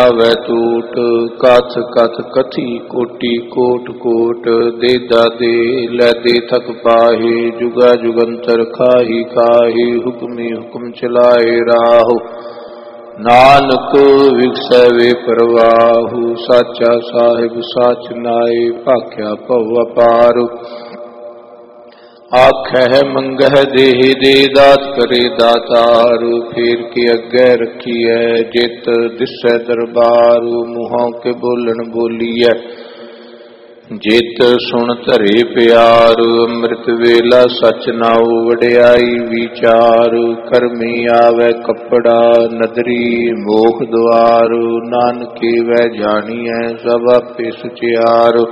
ਵੈ ਟੂਟ ਕਥ ਕਥ ਕਥੀ ਕੋਟੀ ਕੋਟ ਕੋਟ ਦੇ ਦਾਦੇ ਲੈ ਦੇ ਥਕ ਪਾਹੇ ਜੁਗਾ ਜੁਗੰਤਰ ਖਾਹੀ ਖਾਹੀ ਹੁਕਮੀ ਹੁਕਮ ਚਲਾਏ ਰਾਹੋ ਨਾਨਕ ਵਿਗਸੈ ਵੇ ਪਰਵਾਹੂ ਸਾਚਾ ਸਾਹਿਬ ਸਾਚ ਨਾਏ ਭਾਖਿਆ ਭਉ ਅਪਾਰ ਆਖੈ ਮੰਗਹਿ ਦੇਹ ਦੇ ਦਾਤ ਕਰੇ ਦਾਤਾਰ ਫੇਰ ਕੇ ਅੱਗੇ ਰੱਖੀਐ ਜਿਤ ਦਿਸੈ ਦਰਬਾਰ ਮੂੰਹੋਂ ਕੇ ਬੋਲਣ ਬੋਲੀਐ ਜਿਤ ਸੁਣ ਧਰੇ ਪਿਆਰ ਅੰਮ੍ਰਿਤ ਵੇਲਾ ਸਚ ਨਾਉ ਵਡਿਆਈ ਵਿਚਾਰ ਕਰਮੀ ਆਵੈ ਕੱਪੜਾ ਨਦਰੀ ਮੋਖ ਦੁਆਰ ਨਾਨਕੇ ਵੈ ਜਾਣੀਐ ਸਭ ਆਪੇ ਸਚਿਆਰ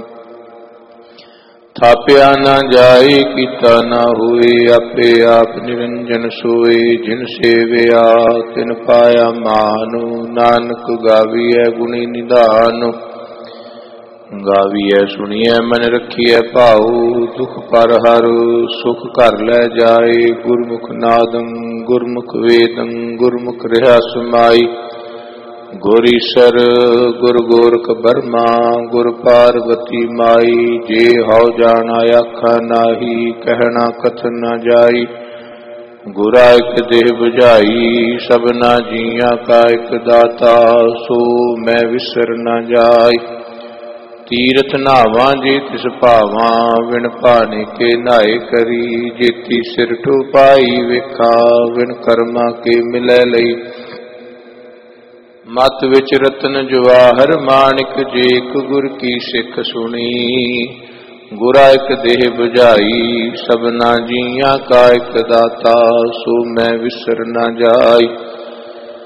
ਥਾਪਿਆ ਨਾ ਜਾਏ ਕੀਤਾ ਨਾ ਹੋਏ ਆਪੇ ਆਪ ਨਿਰੰਜਨ ਸੋਏ ਜਿਨ ਸੇਵਿਆ ਤਿਨ ਪਾਇਆ ਮਾਨ ਨਾਨਕ ਗਾਵੀਐ ਗੁਣੀ ਨਿਧਾਨ ਗਾਵੀਐ ਸੁਣੀਐ ਮਨ ਰੱਖੀਐ ਭਾਉ ਦੁਖ ਪਰ ਹਰ ਸੁਖ ਘਰ ਲੈ ਜਾਏ ਗੁਰਮੁਖ ਨਾਦੰ ਗੁਰਮੁਖ ਵੇਦੰ ਗੁਰਮੁਖ ਰਿਹਾ ਸਮਾਈ ਗੁਰ ਈਸਰ ਗੁਰ ਗੋਰਖ ਬਰਮਾ ਗੁਰ ਪਾਰਵਤੀ ਮਾਈ ਜੇ ਹਉ ਜਾਣਾ ਆਖਾ ਨਾਹੀ ਕਹਿਣਾ ਕਥਨ ਨ ਜਾਈ ਗੁਰਾ ਇਕ ਦੇਹ 부ਝਾਈ ਸਭਨਾ ਜੀਆਂ ਕਾ ਇਕ ਦਾਤਾ ਸੋ ਮੈਂ ਵਿਸਰ ਨ ਜਾਈ ਤੀਰਥ ਨਾਵਾਂ ਜੇ ਤਿਸ ਭਾਵਾਂ ਵਿਣ ਭਾਣੇ ਕੇ ਨਾਏ ਕਰੀ ਜੇਤੀ ਸਿਰ ਠੋ ਪਾਈ ਵੇਖਾ ਵਿਣ ਕਰਮਾ ਕੇ ਮਿਲੈ ਲਈ ਮਤ ਵਿੱਚ ਰਤਨ ਜਵਾਹਰ ਮਾਣਿਕ ਜੇਕ ਗੁਰ ਕੀ ਸਿੱਖ ਸੁਣੀ ਗੁਰਾ ਇਕ ਦੇਹ 부ਝਾਈ ਸਭਨਾ ਜੀਆਂ ਕਾ ਇਕ ਦਾਤਾ ਸੋ ਮੈਂ ਵਿਸਰ ਨ ਜਾਈ